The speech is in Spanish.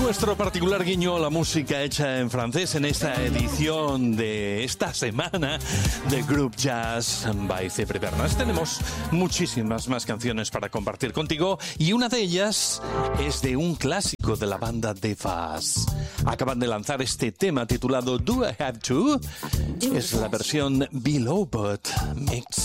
Nuestro particular guiño a la música hecha en francés en esta edición de esta semana de Group Jazz by Cepre Bernas. Tenemos muchísimas más canciones para compartir contigo y una de ellas es de un clásico de la banda The Fuzz. Acaban de lanzar este tema titulado Do I Have To? Es la versión Below But Mix.